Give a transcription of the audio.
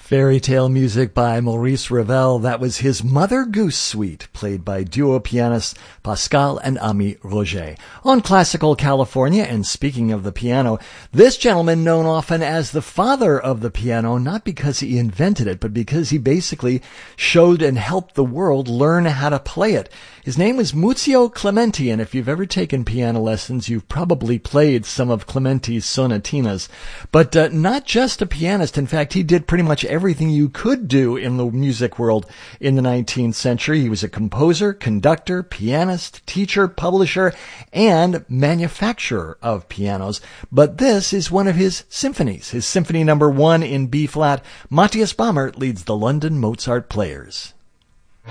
Fairy tale music by Maurice Ravel. That was his Mother Goose Suite, played by duo pianists Pascal and Ami Roger. On Classical California, and speaking of the piano, this gentleman known often as the father of the piano, not because he invented it, but because he basically showed and helped the world learn how to play it. His name was Muzio Clementi, and if you've ever taken piano lessons, you've probably played some of Clementi's sonatinas. But not just a pianist. In fact, he did pretty much everything you could do in the music world in the 19th century. He was a composer, conductor, pianist, teacher, publisher, and manufacturer of pianos. But this is one of his symphonies, his Symphony No. 1 in B-flat. Matthias Bamert leads the London Mozart Players.